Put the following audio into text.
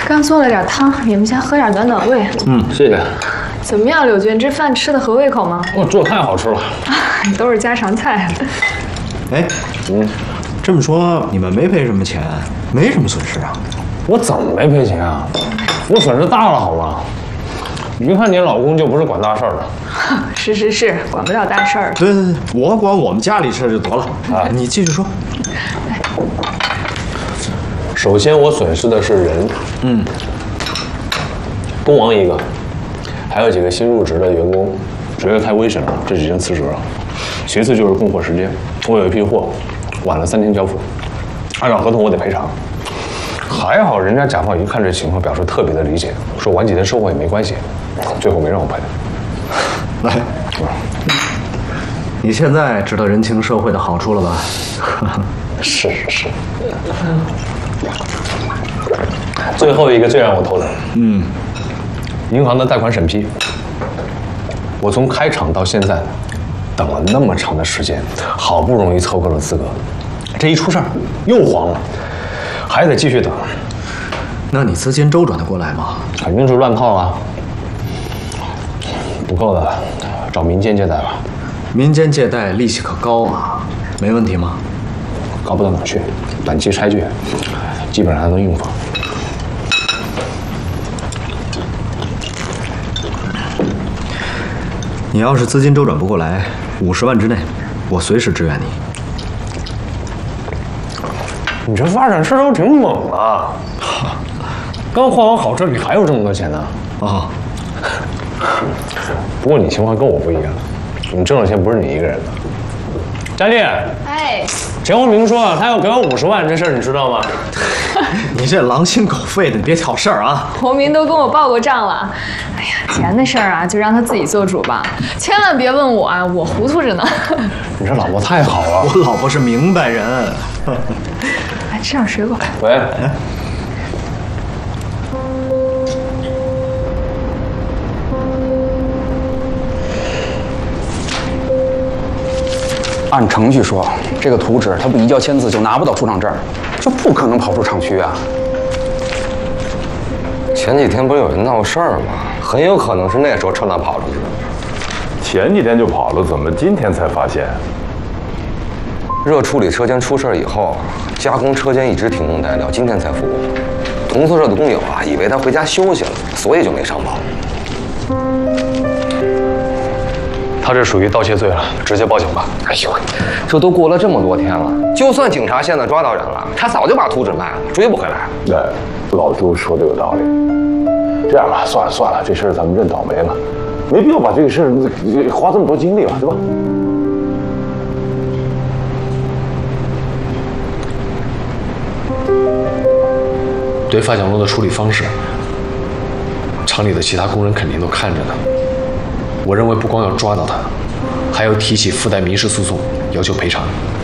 刚做了点汤，你们先喝点暖暖胃。 谢谢。 怎么样，柳俊，这饭吃的合胃口吗？ 我做太好吃了。 都是家常菜。 哎，这么说你们没赔什么钱，没什么损失啊？ 我怎么没赔钱啊？我损失大了好吗？一看你老公就不是管大事儿的。 是，管不了大事儿。 对，我管我们家里事就得了。啊，你继续说。 首先，我损失的是人，工王一个，还有几个新入职的员工，觉得太危险了，这几天辞职了。其次就是供货时间，我有一批货晚了3天交付，按照合同我得赔偿。还好人家甲方一看这情况，表示特别的理解，说晚几天收货也没关系，最后没让我赔。 来，你现在知道人情社会的好处了吧？ 是。最后一个最让我头疼，银行的贷款审批，我从开厂到现在，等了那么长的时间，好不容易凑够了资格，这一出事儿又黄了，还得继续等。 那你资金周转得过来吗？ 肯定是乱套啊，不够的，找民间借贷吧。 民间借贷利息可高啊，没问题吗？ 高不到哪去，短期拆借，基本上还能应付。 你要是资金周转不过来，50万之内，我随时支援你。 你这发展势头挺猛啊！刚换完好车，你还有这么多钱呢？ 啊， 不过你情况跟我不一样，你挣的钱不是你一个人的。佳丽， 哎， 钱洪明说他要给我50万，这事儿你知道吗？ 你这狼心狗肺的，你别挑事儿啊！ 洪明都跟我报过账了。哎呀，钱的事儿啊，就让他自己做主吧，千万别问我啊，我糊涂着呢。 你这老婆太好了。 我老婆是明白人。 来吃点水果。 喂。 按程序说，这个图纸他不移交签字就拿不到出厂证，这不可能跑出厂区啊！ 前几天不是有人闹事儿吗？很有可能是那时候趁乱跑出去的。 前几天就跑了，怎么今天才发现？ 热处理车间出事儿以后，加工车间一直停工待料，今天才复工。同宿舍的工友啊，以为他回家休息了，所以就没上报。 他这属于盗窃罪了，直接报警吧。 哎呦，这都过了这么多天了，就算警察现在抓到人了，他早就把图纸卖了，追不回来。 对，老朱说的有道理。这样吧，算了，这事儿咱们认倒霉了，没必要把这个事儿花这么多精力吧，对吧？ 对发奖漏的处理方式，厂里的其他工人肯定都看着呢。我认为不光要抓到他，还要提起附带民事诉讼，要求赔偿。